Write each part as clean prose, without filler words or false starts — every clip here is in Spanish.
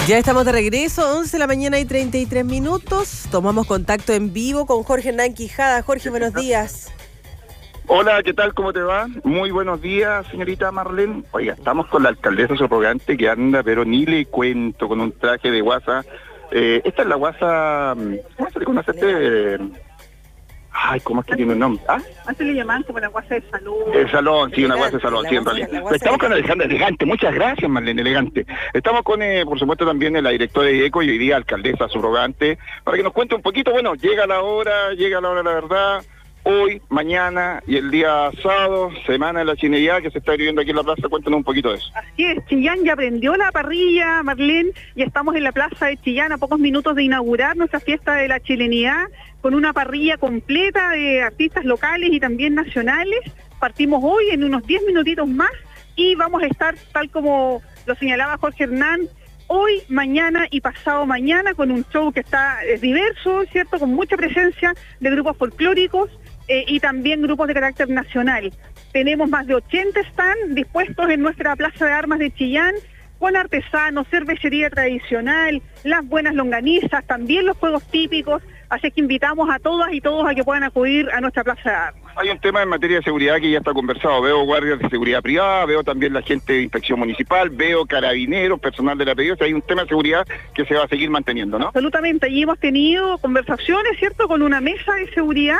Ya estamos de regreso, 11 de la mañana y 33 minutos. Tomamos contacto en vivo con Jorge Hernán Quijada. Jorge, buenos días. Hola, ¿qué tal? ¿Cómo te va? Muy buenos días, señorita Marlene. Oiga, estamos con la alcaldesa subrogante que anda, pero ni le cuento, con un traje de guasa. Esta es la guasa... ¿Cómo se le conoce Ay, ¿cómo es que tiene un nombre? ¿Ah? Antes le llamaban como la guasa de salón. El salón, sí, una guasa de salón, sí, en realidad. Estamos con Alejandra Elegante, muchas gracias, Marlene Elegante. Estamos con, por supuesto, también la directora de ECO y hoy día alcaldesa subrogante, para que nos cuente un poquito, bueno, llega la hora la verdad, hoy, mañana y el día sábado, semana de la chinería que se está viviendo aquí en la plaza. Cuéntanos un poquito de eso. Así es, Chillán ya prendió la parrilla, Marlene, y estamos en la plaza de Chillán a pocos minutos de inaugurar nuestra fiesta de la chilenidad, con una parrilla completa de artistas locales y también nacionales. Partimos hoy en unos 10 minutitos más y vamos a estar, tal como lo señalaba Jorge Hernán, hoy, mañana y pasado mañana con un show que está diverso, ¿cierto? Con mucha presencia de grupos folclóricos y también grupos de carácter nacional. Tenemos más de 80 stands dispuestos en nuestra Plaza de Armas de Chillán, con artesanos, cervecería tradicional, las buenas longanizas, también los juegos típicos. Así que invitamos a todas y todos a que puedan acudir a nuestra Plaza de Armas. Hay un tema en materia de seguridad que ya está conversado. Veo guardias de seguridad privada, veo también la gente de inspección municipal, veo carabineros, personal de la PDI. O sea, hay un tema de seguridad que se va a seguir manteniendo, ¿no? Absolutamente. Allí hemos tenido conversaciones, ¿cierto?, con una mesa de seguridad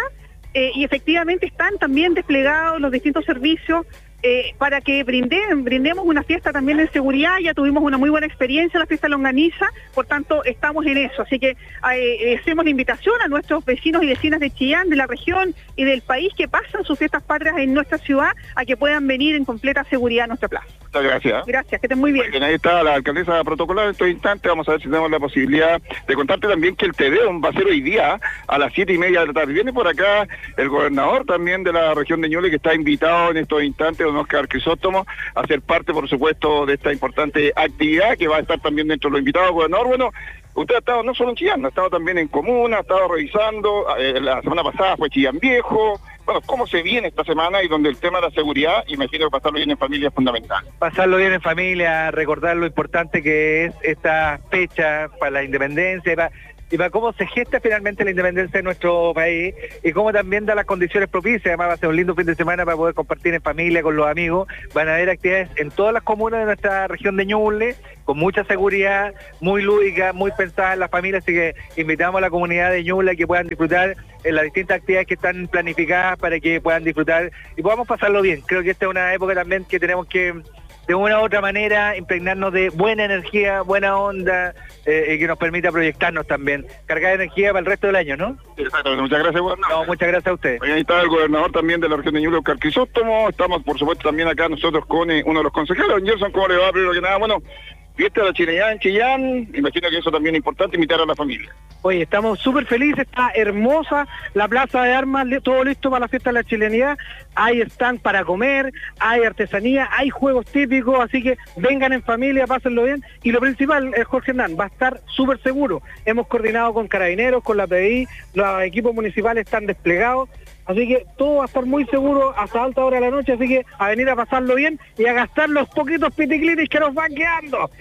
y efectivamente están también desplegados los distintos servicios para que brindemos una fiesta también en seguridad. Ya tuvimos una muy buena experiencia en la fiesta longaniza, por tanto estamos en eso. Así que hacemos la invitación a nuestros vecinos y vecinas de Chillán, de la región y del país que pasan sus fiestas patrias en nuestra ciudad, a que puedan venir en completa seguridad a nuestra plaza. Muchas gracias. Gracias, que estén muy bien. Bueno, ahí está la alcaldesa protocolar en estos instantes. Vamos a ver si tenemos la posibilidad de contarte también que el Tedeum va a ser hoy día a las 7:30 de la tarde. Viene por acá el gobernador también de la región de Ñuble, que está invitado en estos instantes, don Oscar Crisóstomo, a ser parte, por supuesto, de esta importante actividad que va a estar también dentro de los invitados. Gobernador, bueno, usted ha estado no solo en Chillán, ha estado también en Comuna, ha estado revisando, la semana pasada fue Chillán Viejo. Bueno, ¿cómo se viene esta semana y donde el tema de la seguridad, imagino que pasarlo bien en familia es fundamental? Pasarlo bien en familia, recordar lo importante que es esta fecha para la independencia y para cómo se gesta finalmente la independencia de nuestro país y cómo también da las condiciones propicias. Además va a ser un lindo fin de semana para poder compartir en familia, con los amigos. Van a haber actividades en todas las comunas de nuestra región de Ñuble, con mucha seguridad, muy lúdica, muy pensada en las familias, así que invitamos a la comunidad de Ñuble a que puedan disfrutar en las distintas actividades que están planificadas para que puedan disfrutar y podamos pasarlo bien. Creo que esta es una época también que tenemos que, de una u otra manera, impregnarnos de buena energía, buena onda, y que nos permita proyectarnos también, cargar energía para el resto del año, ¿no? Exactamente, muchas gracias, gobernador. No, muchas gracias a usted. Ahí está el gobernador también de la región de Ñuble, Oscar Crisóstomo. Estamos, por supuesto, también acá nosotros con uno de los consejeros. Don Gerson, ¿cómo le va? Primero que nada, bueno, fiesta de la chilenidad en Chillán, imagino que eso también es importante, invitar a la familia. Oye, estamos súper felices, está hermosa la Plaza de Armas, todo listo para la fiesta de la chilenidad. Hay stand para comer, hay artesanía, hay juegos típicos, así que vengan en familia, pásenlo bien. Y lo principal, Jorge Hernán, va a estar súper seguro. Hemos coordinado con Carabineros, con la PDI, los equipos municipales están desplegados, así que todo va a estar muy seguro hasta alta hora de la noche, así que a venir a pasarlo bien y a gastar los poquitos piticlinis que nos van quedando.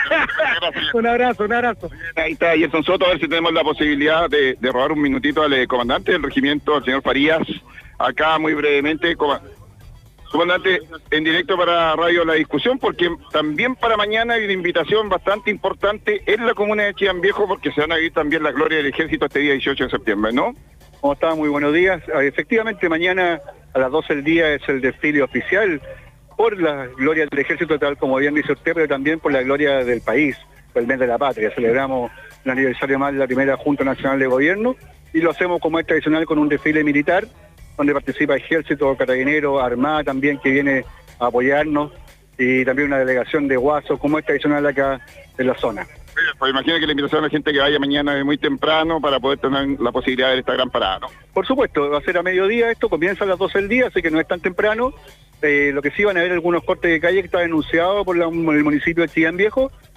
Un abrazo, un abrazo. Ahí está Gerson Soto, a ver si tenemos la posibilidad de robar un minutito al comandante del regimiento, al señor Farías, acá muy brevemente. Comandante, en directo para Radio La Discusión, porque también para mañana hay una invitación bastante importante en la comuna de Chillán Viejo, porque se van a vivir también la gloria del ejército este día 18 de septiembre, ¿no? ¿Cómo está? Muy buenos días. Efectivamente, mañana a las 12 del día es el desfile oficial por la gloria del ejército, tal como bien dice usted, pero también por la gloria del país, por el mes de la patria. Celebramos el aniversario más de la primera Junta Nacional de Gobierno y lo hacemos como es tradicional con un desfile militar, donde participa ejército, carabinero, armada también que viene a apoyarnos y también una delegación de guasos, como es tradicional acá en la zona. Pues imagino que la invitación a la gente que vaya mañana es muy temprano para poder tener la posibilidad de esta gran parada, ¿no? Por supuesto, va a ser a mediodía esto, comienza a las 12 del día, así que no es tan temprano. Lo que sí van a haber algunos cortes de calle que está denunciado por el municipio de Chillán Viejo,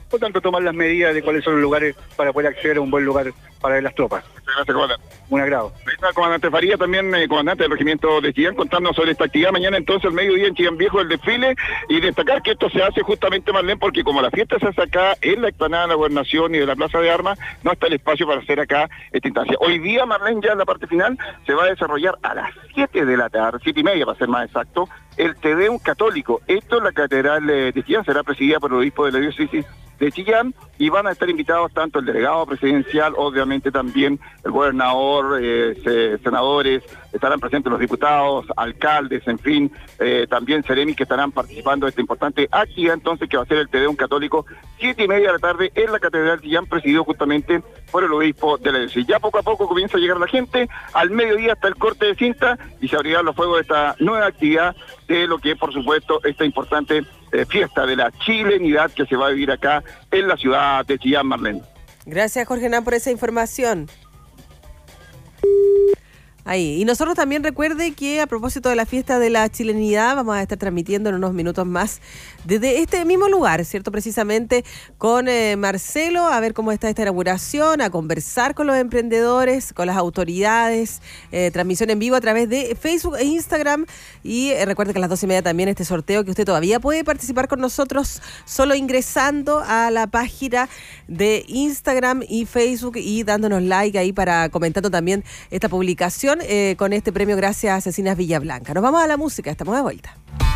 por tanto tomar las medidas de cuáles son los lugares para poder acceder a un buen lugar para ver las tropas. Gracias, comandante. Un agrado. Ahí está el comandante Faría, también comandante del regimiento de Chillán, contándonos sobre esta actividad. Mañana entonces al mediodía en Chillán Viejo el desfile, y destacar que esto se hace justamente, Marlene, porque como la fiesta se hace acá en la explanada de la Gobernación y de la Plaza de Armas, no está el espacio para hacer acá esta instancia. Hoy día, Marlene, ya en la parte final se va a desarrollar a las 7 de la tarde, 7:30 para ser más exacto, el Te Deum católico. Esto en la Catedral de Chillán será presidida por el obispo de la diócesis de Chillán, y van a estar invitados tanto el delegado presidencial, obviamente también el gobernador, senadores, estarán presentes los diputados, alcaldes, en fin, también seremis que estarán participando de esta importante actividad, entonces, que va a ser el Te Deum católico, 7:30 de la tarde en la Catedral de Chillán, presidido justamente por el obispo de la diócesis. Ya poco a poco comienza a llegar la gente, al mediodía está el corte de cinta y se abrirán los fuegos de esta nueva actividad de lo que es, por supuesto, esta importante fiesta de la chilenidad que se va a vivir acá en la ciudad de Chillán, Marlene. Gracias, Jorge Hernán, por esa información. Ahí. Y nosotros también recuerde que a propósito de la fiesta de la chilenidad vamos a estar transmitiendo en unos minutos más desde este mismo lugar, ¿cierto? Precisamente con Marcelo, a ver cómo está esta inauguración, a conversar con los emprendedores, con las autoridades, transmisión en vivo a través de Facebook e Instagram. Y recuerde que a las 12:30 también este sorteo, que usted todavía puede participar con nosotros solo ingresando a la página de Instagram y Facebook y dándonos like ahí, para comentando también esta publicación con este premio gracias a Cecinas Villablanca. Nos vamos a la música, estamos de vuelta.